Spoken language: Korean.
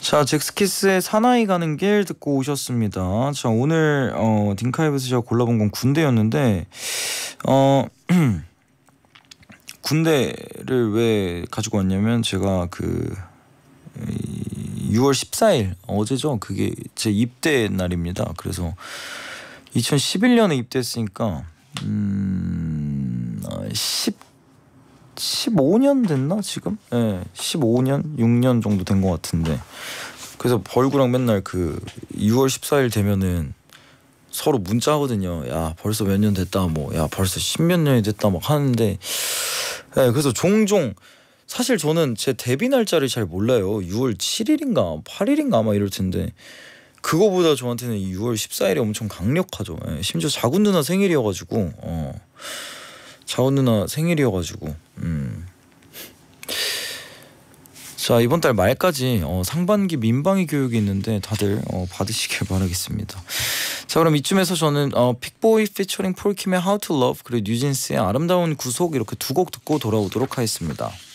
자, 잭스키스의 사나이 가는 길 듣고 오셨습니다. 자, 오늘 딩카이브에서 제가 골라본 건 군대였는데 군대를 왜 가지고 왔냐면 제가 6월 14일 어제죠. 그게 제 입대 날입니다. 그래서 2011년에 입대했으니까 15년 됐나 지금? 네, 15년, 6년 정도 된 것 같은데. 그래서 벌구랑 맨날 6월 14일 되면은 서로 문자 하거든요. 야, 벌써 몇 년 됐다, 뭐, 야, 벌써 10몇 년이 됐다, 막 하는데. 네, 그래서 종종 사실 저는 제 데뷔 날짜를 잘 몰라요. 6월 7일인가 8일인가 아마 이럴 텐데 그거보다 저한테는 이 6월 14일이 엄청 강력하죠. 네, 심지어 자군 누나 생일이어가지고 자군 누나 생일이어가지고 자, 이번 달 말까지 상반기 민방위 교육이 있는데 다들 받으시길 바라겠습니다. 자, 그럼 이쯤에서 저는 픽보이 피처링 폴킴의 How to Love 그리고 뉴진스의 아름다운 구속 이렇게 두 곡 듣고 돌아오도록 하겠습니다.